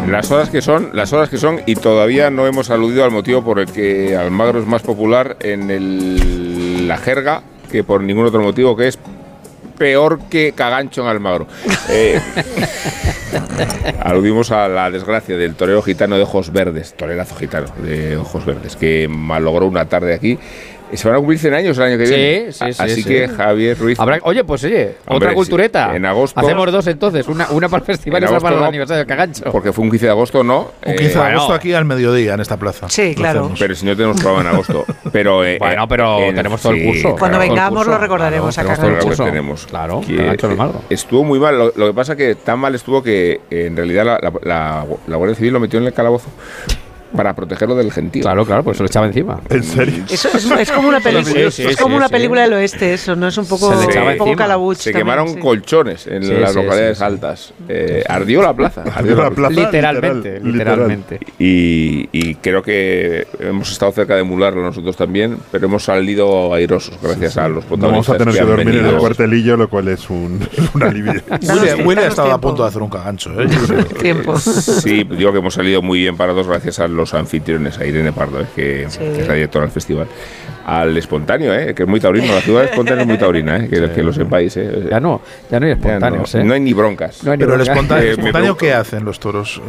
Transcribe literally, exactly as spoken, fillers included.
Las horas que son, las horas que son, y todavía no hemos aludido al motivo por el que Almagro es más popular en el, la jerga que por ningún otro motivo, que es peor que Cagancho en Almagro. Eh, aludimos a la desgracia del torero gitano de ojos verdes, torerazo gitano de ojos verdes, que malogró una tarde aquí. Se van a cumplir cien años el año que sí, viene. Sí, sí, Así sí. que Javier Ruiz... Habrá, oye, pues oye, Hombre, otra cultureta. Sí, en agosto... Hacemos dos entonces, una, una para el festival y otra para el no, aniversario de Cagancho. Porque fue un quince de agosto, ¿no? Un quince de eh, agosto bueno, aquí al mediodía en esta plaza. Sí, claro. Pero si no tenemos programa en agosto. Pero, eh, bueno, pero en, tenemos todo sí, el curso. Cuando claro, vengamos curso. lo recordaremos claro, a tenemos todo el Cagancho. curso. Tenemos. Claro, que, Cagancho en Almagro. Estuvo muy mal. Lo, lo que pasa que tan mal estuvo que eh, en realidad la, la, la, la Guardia Civil lo metió en el calabozo para protegerlo del gentío. Claro, claro, pues se lo echaba encima. ¿En serio? Eso es, es como una película, Sí, sí, es como sí, una sí. película del oeste, eso, ¿no? Es un poco, Se le echaba un poco encima. calabuch Se también, quemaron sí. colchones en Sí, las sí, localidades sí, sí. altas. Eh, ardió la plaza. Ardió La la plaza. plaza, Literalmente, literal, literalmente. Y, y creo que hemos estado cerca de emularlo nosotros también, pero hemos salido airosos gracias a los No vamos protagonistas a tener que, han dormir en venido. el cuartelillo, lo cual es un, un alivio. Willy, Willy ha estado a punto de hacer un cagancho, ¿eh? Tiempo. Sí, digo que hemos salido muy bien parados gracias a los anfitriones, a Irene Pardo, ¿eh? que, Sí. que es la directora del festival, al espontáneo, ¿eh? que es muy taurino, la ciudad espontánea es muy taurina, ¿eh? que, sí. que lo sepáis. ¿eh? Ya no, ya no hay Ya espontáneos, no, ¿eh? no hay ni broncas. No hay ni Pero el bronca. espontáneo, Eh, me ¿espontáneo pregunto- qué hacen los toros?